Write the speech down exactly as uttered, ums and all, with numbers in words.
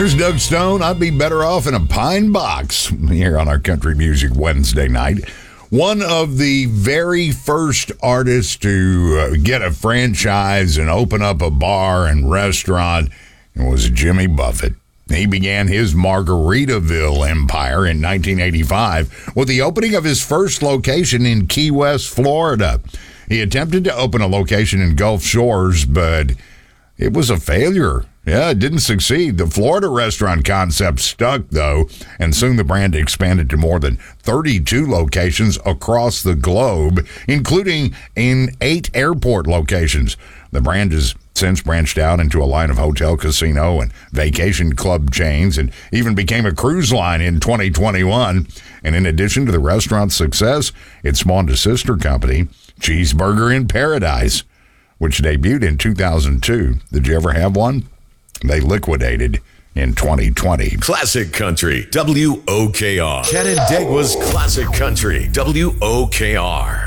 There's Doug Stone. I'd be better off in a pine box here on our Country Music Wednesday night. One of the very first artists to uh, get a franchise and open up a bar and restaurant was Jimmy Buffett. He began his Margaritaville empire in nineteen eighty-five with the opening of his first location in Key West, Florida. He attempted to open a location in Gulf Shores, but it was a failure. Yeah, it didn't succeed. The Florida restaurant concept stuck, though, and soon the brand expanded to more than thirty-two locations across the globe, including in eight airport locations. The brand has since branched out into a line of hotel, casino, and vacation club chains, and even became a cruise line in twenty twenty-one. And in addition to the restaurant's success, it spawned a sister company, Cheeseburger in Paradise, which debuted in two thousand two. Did you ever have one? They liquidated in twenty twenty. Classic Country, W O K R. Canandaigua's Classic Country, W O K R.